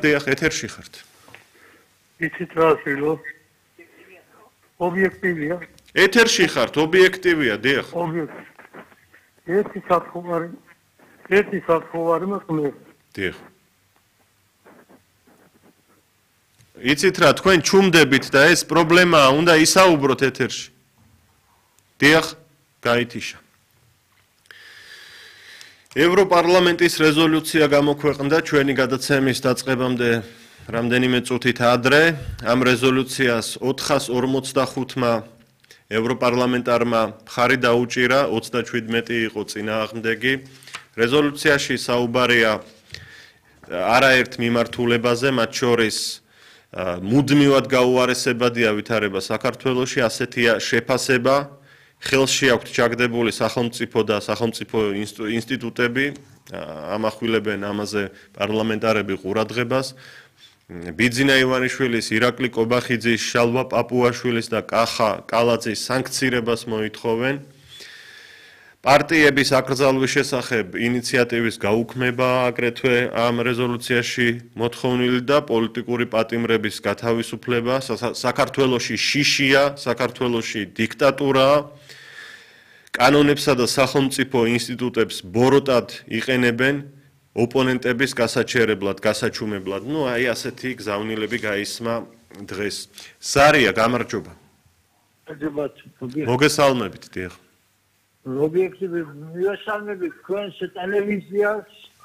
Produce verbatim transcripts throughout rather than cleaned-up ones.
დიახ, ეთერში ხართ. იცით რა სილო? ობიექტივია. ეთერში ხართ, ობიექტივია, დიახ. ობიექტივი. ერთი საფუარი, ერთი საფუარი მოხმე. დიახ. იცით რა, თქვენ ჩუმდებით და ეს პრობლემაა, უნდა ისაუბროთ ეთერში. დიახ, გაითიშა. ევროპარლამენტის რეზოლუცია გამოქვეყნდა ჩვენი გადაცემის დაწყებამდე რამდენიმე წუთით ადრე. ამ რეზოლუციას ოთხას ორმოცდახუთმა ევროპარლამენტარმა მხარი დაუჭირა, ოცდაშვიდმეტი იყო წინააღმდეგი. რეზოლუციაში საუბარია არაერთ მიმართულებაზე, მათ შორის მუდმივად გაუარესებადია ვითარება საქართველოში, ასეთია შეფასება, ხელში აქვთ ჩაგდებული სახელმწიფო და სახელმწიფო ინსტიტუტები, ამახვილებენ ამაზე პარლამენტარები ყურადღებას. ბიძინა ივანიშვილის, ირაკლი კობახიძის, შალვა პაპუაშვილის და კახა კალაძის სანქცირებას მოითხოვენ. პარტიების აკრძალვის შესახებ ინიციატივის გაუქმება აგრეთვე ამ რეზოლუციაში მოთხოვნილი და პოლიტიკური პატიმრების გათავისუფლება. საქართველოში შიშია, საქართველოში დიქტატურაა. კანონებსა და სახელმწიფო ინსტიტუტებს ბოროტად იყენებენ ოპონენტების გასაჩერებლად, გასაჩუმებლად. ნუ აი ასეთი გზავნილები გაისმა დღეს. ზარია, გამარჯობა. მოგესალმებით, დიახ. ობიექტივი მივესალმებით თქვენს ტელევიზიას.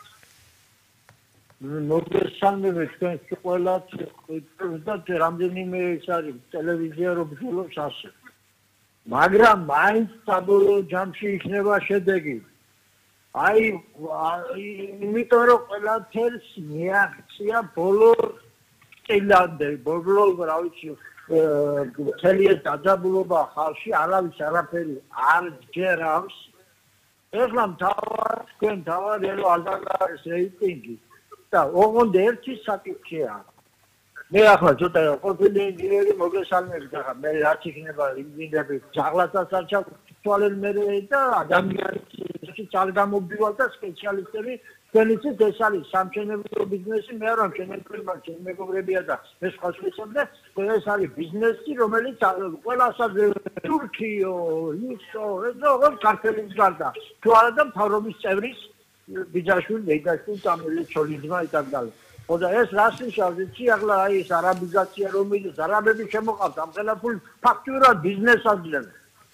მოგესალმებით თქვენს ყველას და რამდენიმე ეს არის ტელევიზია რომ ბრძოლობს ასე. მაგრამ მაინც საბოლოო ჯამში იქნება შედეგი. აი იმიტომ რომ ყველაფერს მიაღწია ბოლო წილამდე, ბოლო რა ვიცი მთელი ეს დაძაბულობა ხალხში არავის არაფერი არ ჯერავს. ეხლა მთავარ თქვენ თავად ელო ალდაგარის რეიტინგი და ოღონდ ერთი საკითხია. მე ახლა ცოტა ყოფილი ინჟინერი მოგესალმებით, ახლა მე რაც იქნება ინჟინერები ჯაღლაცას არ ჩავთვალენ მე და ადამიანის წარგამობივალ და სპეციალისტები თქვენიცით ეს არის სამშენებლო ბიზნესი, მე არ ამშენებელი მაგრამ ჩემი მეგობრებია და ეს სხვა შეცდომდა, ეს არის ბიზნესი, რომელიც ყველასაც თურქიო, ისო, ეს როგორ ქართლის გარდა. თუ არა და მთავრობის წევრის ბიძაშვილი, მეიდაშვილი, წამილი, ჩოლიძმა და так далее. ხოდა ეს რას ნიშნავს? იცი ახლა აი ეს არაბიზაცია რომელიც არაბები შემოყავთ ამ ყველაფერს ფაქტურად ბიზნესს აძლევენ.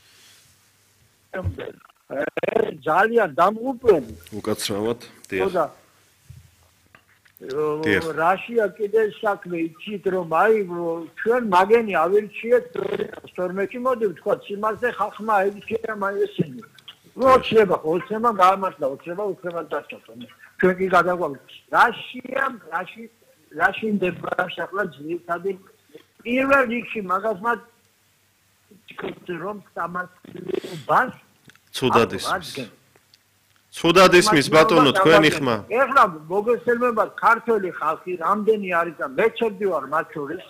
ძალიან დამღუპველი. უკაცრავად, დიახ. ხოდა რაშია კიდე საქმე იცით რომ აი ჩვენ მაგენი ავირჩიეთ თორმეტი მოდი ვთქვა სიმართლე ხალხმა აირჩია მაინცინი. როჩება ხოლმე გამართლა უცება უცება დაწოთო. ჩვენ კი გადაგვაქვს. რაშია რაში რაში ნდება ახლა ძირითადი პირველ რიგში მაგასმა რომ სამართლობას ცუდად ისმის. ცუდად ისმის ბატონო თქვენი ხმა. ეხლა მოგესალმებათ ქართველი ხალხი რამდენი არის და მე ჩერდი ვარ მათ შორის.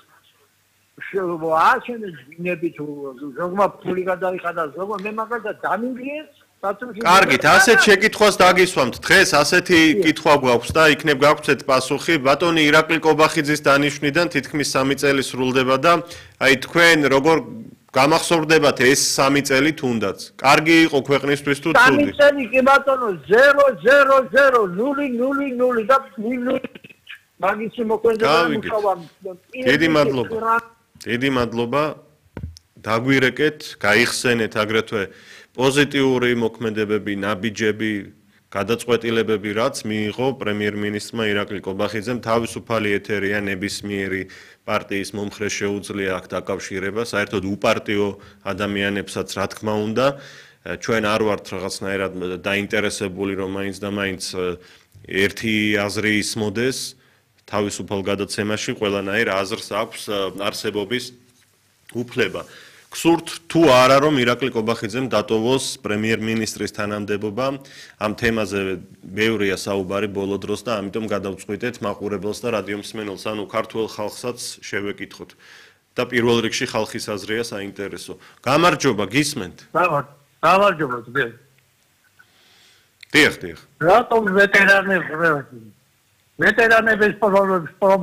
შეგვაჩენეს ძინები თუ ზოგმა ფული გადაიხადა ზოგმა მე მაგალითად დამიგიეს. კარგით, ასეთ შეკითხვას დაგისვამთ. დღეს ასეთი კითხვა გვაქვს და იქნებ გაგვცეთ პასუხი. ბატონი ირაკლი კობახიძის დანიშვნიდან თითქმის სამი წელი სრულდება და აი თქვენ როგორ გამახსოვრდებათ ეს სამი წელი თუნდაც? კარგი იყო ქვეყნისთვის თუ ცუდი? სამი წელი კი ბატონო ზერო ზერო ზერო ნული ნული ნული და ნული მაგისი მოქმედება მუშაობ. დიდი მადლობა. დიდი მადლობა. დაგვირეკეთ, გაიხსენეთ აგრეთვე პოზიტიური მოქმედებები, ნაბიჯები, გადაწყვეტილებები, რაც მიიღო პრემიერ-მინისტრმა ირაკლი კობახიძემ. თავისუფალი ეთერია, ნებისმიერი პარტიის მომხრე შეუძლია აქ დაკავშირება, საერთოდ უპარტიო ადამიანებსაც რა თქმა უნდა. ჩვენ არ ვართ რაღაცნაირად დაინტერესებული, რომ მაინც და მაინც ერთი აზრი ისმოდეს თავისუფალ გადაცემაში, ყველანაირ აზრს აქვს არსებობის უფლება. გსურთ თუ არა რომ ირაკლი კობახიძემ დატოვოს პრემიერ-მინისტრის თანამდებობა, ამ თემაზე ბევრია საუბარი ბოლო დროს და ამიტომ გადავწყვიტეთ მაყურებელს და რადიომსმენელს, ანუ ქართველ ხალხსაც შევეკითხოთ. და პირველ რიგში ხალხის აზრია საინტერესო. გამარჯობა, გისმენთ? გამარჯობა, დიახ. დიახ, დიახ. რატომ ვეტერანებს ვეტერანების პრობლემებს